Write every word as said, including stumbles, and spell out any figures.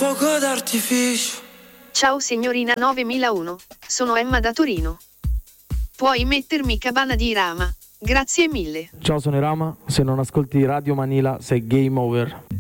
fuoco d'artificio. Ciao signorina novemilauno, sono Emma da Torino. Puoi mettermi Cabana di Rama? Grazie mille. Ciao, sono Rama, se non ascolti Radio Manila sei game over.